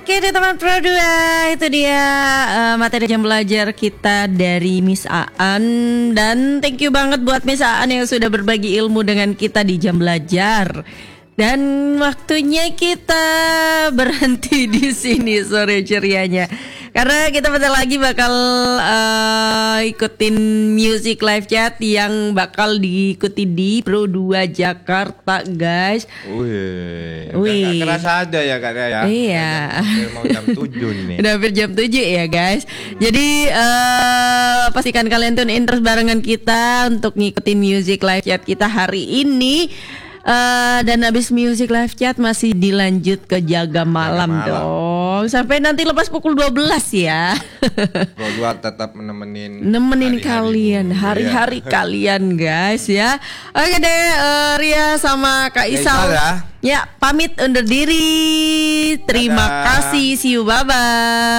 Oke deh teman Pro 2, itu dia materi jam belajar kita dari Miss Aan. Dan thank you banget buat Miss Aan yang sudah berbagi ilmu dengan kita di jam belajar. Dan waktunya kita berhenti di sini sore cerianya. Karena kita bentar lagi bakal ikutin music live chat yang bakal diikuti di Pro 2 Jakarta, guys. Wih, gak kerasa aja ya Kak ya. Iya. Mau jam 7 nih. Udah hampir jam 7 ya guys. Jadi pastikan kalian tune in terus barengan kita untuk ngikutin music live chat kita hari ini. Dan habis music live chat masih dilanjut ke jaga malam dong. Sampai nanti lepas pukul 12 ya. Pro 2 tetap nemenin kalian hari-hari kalian guys ya. Oke deh Ria sama Kak Isal ya pamit undur diri. Terima kasih, see you, bye bye.